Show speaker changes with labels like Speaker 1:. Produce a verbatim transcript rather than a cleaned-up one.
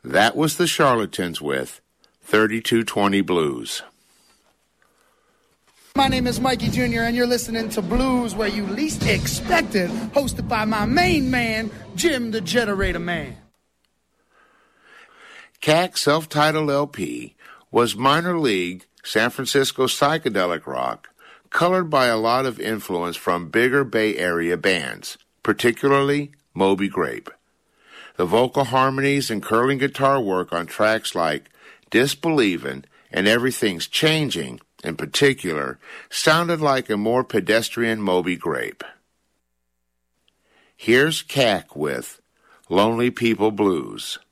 Speaker 1: That was the Charlatans with thirty-two twenty Blues.
Speaker 2: My name is Mikey Junior, and you're listening to Blues Where You Least Expect It, hosted by my main man, Jim the Generator Man.
Speaker 1: C A C's self-titled L P was minor league San Francisco psychedelic rock, colored by a lot of influence from bigger Bay Area bands, particularly Moby Grape. The vocal harmonies and curling guitar work on tracks like Disbelievin' and Everything's Changing, in particular, sounded like a more pedestrian Moby Grape. Here's C A C with Lonely People Blues.